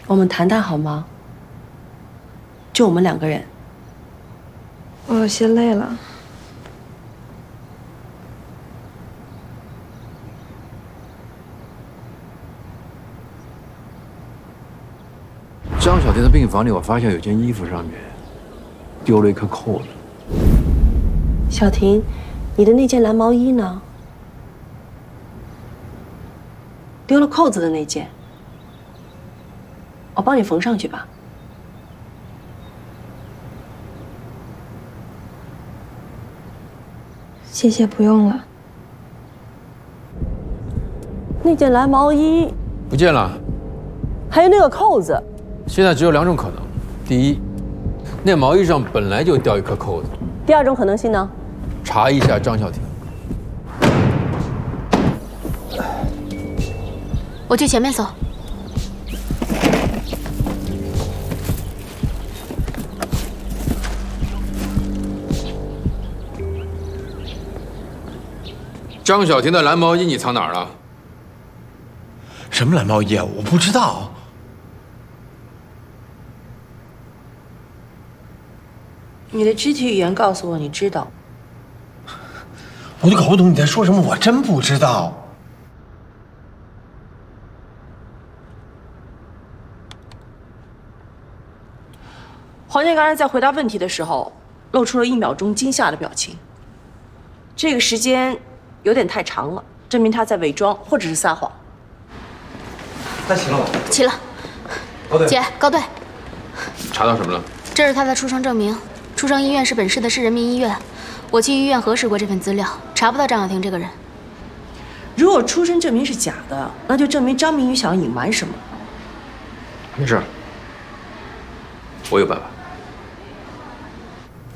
我们谈谈好吗？就我们2个人。 我有些累了。 张小婷的病房里，我发现有件衣服上面丢了一颗扣子。 小婷，你的那件蓝毛衣呢？丢了扣子的那件，我帮你缝上去吧。 谢谢，不用了。 那件蓝毛衣不见了， 还有那个扣子。 现在只有2种可能：第一，那毛衣上本来就掉一颗扣子； 第2种可能性呢？ 查一下张小婷。 我去前面搜。 张小婷的蓝毛衣你藏哪儿了？ 什么蓝毛衣啊？我不知道。 你的肢体语言告诉我你知道。 我就搞不懂你在说什么，我真不知道。 黄健刚才在回答问题的时候，露出了1秒钟惊吓的表情。这个时间有点太长了，证明他在伪装或者是撒谎。 那齐了吗？ 齐了。 高队。 姐，高队。 查到什么了？ 这是他的出生证明，出生医院是本市的市人民医院。我去医院核实过这份资料，查不到张小婷这个人。 如果出生证明是假的，那就证明张明宇想要隐瞒什么。 没事，我有办法。